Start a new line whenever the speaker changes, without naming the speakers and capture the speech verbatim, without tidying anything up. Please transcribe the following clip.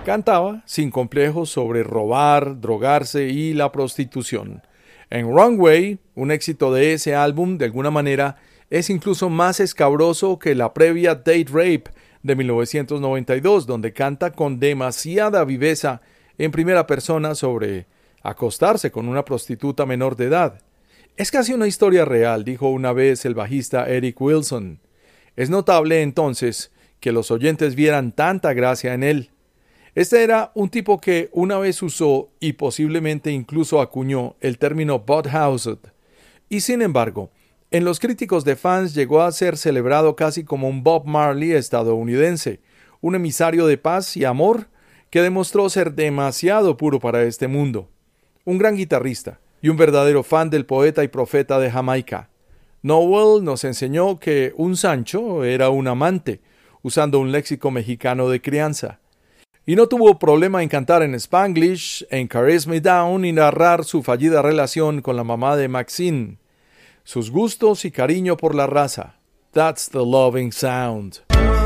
Cantaba sin complejos sobre robar, drogarse y la prostitución. En Runway, un éxito de ese álbum, de alguna manera, es incluso más escabroso que la previa Date Rape de mil novecientos noventa y dos, donde canta con demasiada viveza en primera persona sobre acostarse con una prostituta menor de edad. Es casi una historia real, dijo una vez el bajista Eric Wilson. Es notable entonces que los oyentes vieran tanta gracia en él. Este era un tipo que una vez usó y posiblemente incluso acuñó el término Butt-Housed. Y sin embargo, en los críticos de fans llegó a ser celebrado casi como un Bob Marley estadounidense, un emisario de paz y amor que demostró ser demasiado puro para este mundo. Un gran guitarrista y un verdadero fan del poeta y profeta de Jamaica. Noel nos enseñó que un Sancho era un amante, usando un léxico mexicano de crianza. Y no tuvo problema en cantar en Spanglish, en Caress Me Down y narrar su fallida relación con la mamá de Maxine. Sus gustos y cariño por la raza. That's the loving sound.